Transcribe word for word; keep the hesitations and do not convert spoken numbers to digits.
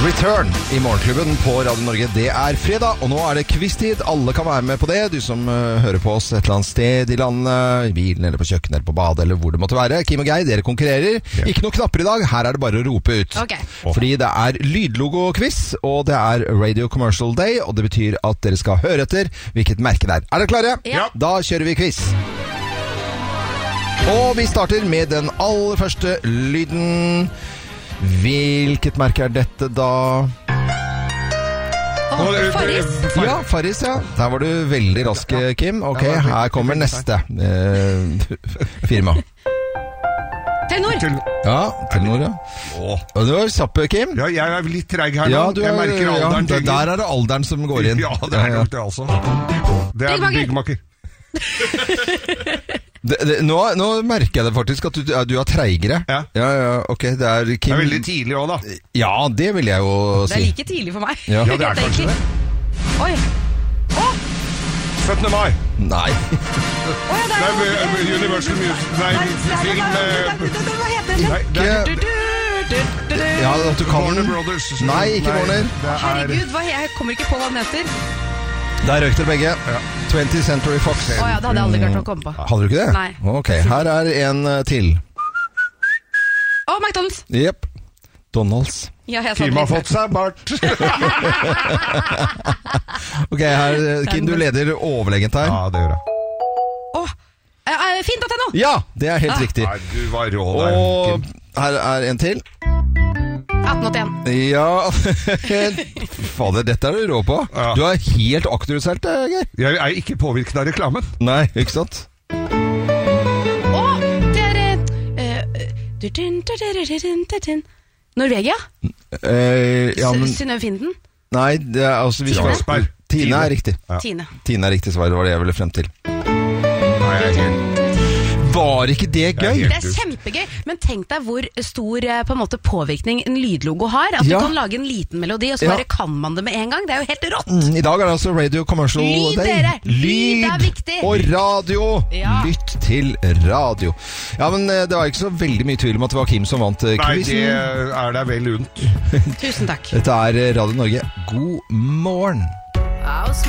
Return i Morgenklubben på Radio Norge. Det er fredag, og nå er det quiz-tid. Alle kan være med på det. Du som uh, hører på oss et eller annet sted i landet, i bilen eller på kjøkkenet eller på badet eller hvor det måtte være. Kim og Geir, dere konkurrerer. Ja. Ikke noen knapper i dag. Her er det bare å rope ut. Okay. Fordi det er lydlogo-quiz, og det er Radio Commercial Day, og det betyr at dere skal høre etter hvilket merke det er. Er dere klare? Ja. Da kjører vi quiz. Og vi starter med den aller første lyden. Hvilket merke er dette da? Oh, Farris. Ja, Farris, ja. Der var du veldig rask, Kim. Ok, her kommer neste eh, firma. Telenor. Ja, Telenor, ja. Og du var kjapp, Kim. Ja, jeg er litt treg her nå. Ja, du er, jeg merker alderen. Ja, der er det alderen som går inn. Ja, det er nok det altså. Det er byggmaker. Det, det, nå, nå merker jeg det faktisk at du, du er treigere. Ja. Ja, ja, ok, det er Kim. Det er veldig tidlig også da. Ja, det vil jeg jo si. Det er like tidlig for meg. Ja, ja det er kanskje det. Oi. Åh! syttende mai. Nei. Åh, ja, det er Nei, uh, Universal Music. Nei, film. Hva heter den? Nei, det er Ja, at du kan Warner Brothers. Nei, ikke Warner. Herregud, hva, jeg kommer ikke på hva den heter. Der røk dere begge. Ja. twentieth Century Fox. Åh ja, det hadde jeg aldri klart å komme på. Hadde du ikke det? Nei. Ok, her er en til. Åh, McDonald's. Jepp. Donalds. Ja, jeg sa Kim det har litt fått seg bart. Ok, her, Kim, du leder overlegent her. Ja, det gjør jeg. Åh, eh, fint punkt no. Ja, det er helt Ah. riktig. Nei, du var rå der, Og Kim. her er en til. atten åttién. Ja, fader, dette er du rå på. Ja. Du er helt akterutseilt, Geir. Jeg er ikke påvirket av reklamen. Nei, ikke sant? Åh, det er eh, Norvegia? Eh, ja, men, Synnøve Finden? nei, det er altså vi skal- Tine. Tine er riktig. Ja. Tine. Tine er riktig svar, det var det jeg ville frem til. Nei, jeg er helt... Var ikke det gøy? Jeg er Det er kjempegøy, men tenk deg hvor stor eh, på en måte, påvirkning en lydlogo har. At Ja. du kan lage en liten melodi, og så Ja. bare kan man det med en gang. Det er jo helt rått. Mm, I dag er det altså Radio Commercial Lyd, Day. dere! Lyd er viktig. Og radio! Ja. Lytt til radio. Ja, men eh, det var ikke så veldig mye tvil om at det var Kim som vant eh, Nei, quizen. det er deg vel unt. Tusen takk. Dette er Radio Norge. God morgen.